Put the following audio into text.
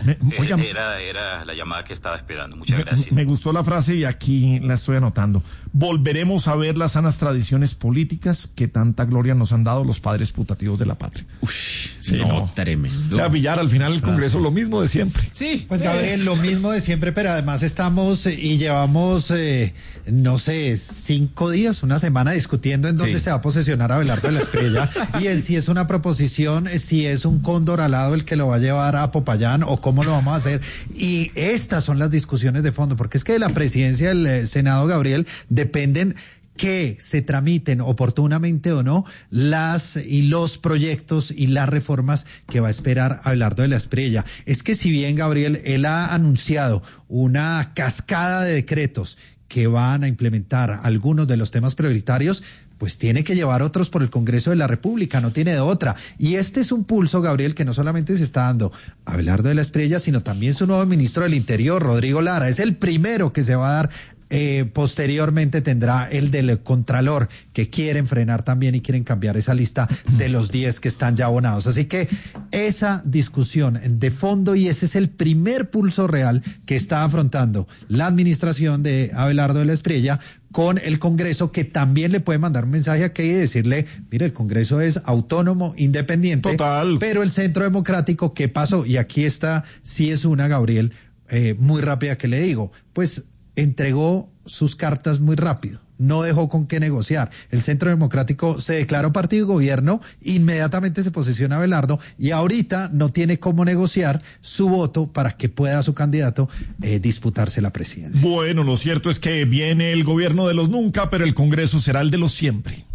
Era la llamada que estaba esperando. Muchas gracias. Me gustó la frase y aquí la estoy anotando. Volveremos a ver las sanas tradiciones políticas que tanta gloria nos han dado los padres putativos de la patria. Sí, no, tremendo. O sea, Villar, al final el Congreso lo mismo de siempre. Sí. Pues Gabriel, lo mismo de siempre, pero además estamos y llevamos, 5 días, una semana discutiendo en dónde se va a posesionar Abelardo de la Espriella y en si es una proposición, si es un cóndor alado el que lo va a llevar a Popayán o cómo lo vamos a hacer. Y estas son las discusiones de fondo, porque es que de la presidencia del Senado, Gabriel, dependen que se tramiten oportunamente o no los proyectos y las reformas que va a esperar Abelardo de la Espriella. Es que si bien, Gabriel, él ha anunciado una cascada de decretos que van a implementar algunos de los temas prioritarios, pues tiene que llevar otros por el Congreso de la República, no tiene de otra. Y este es un pulso, Gabriel, que no solamente se está dando a Abelardo de la Espriella, sino también su nuevo ministro del Interior, Rodrigo Lara. Es el primero que se va a dar. Posteriormente tendrá el del Contralor, que quieren frenar también y quieren cambiar esa lista de los 10 que están ya abonados. Así que esa discusión de fondo, y ese es el primer pulso real que está afrontando la administración de Abelardo de la Espriella con el Congreso, que también le puede mandar un mensaje aquí y decirle, mire, el Congreso es autónomo, independiente. Total. Pero el Centro Democrático, ¿qué pasó? Y aquí está, sí es una, Gabriel, muy rápida que le digo, pues entregó sus cartas muy rápido, no dejó con qué negociar. El Centro Democrático se declaró partido de gobierno, inmediatamente se posesiona Abelardo y ahorita no tiene cómo negociar su voto para que pueda su candidato disputarse la presidencia. Bueno, lo cierto es que viene el gobierno de los nunca, pero el Congreso será el de los siempre.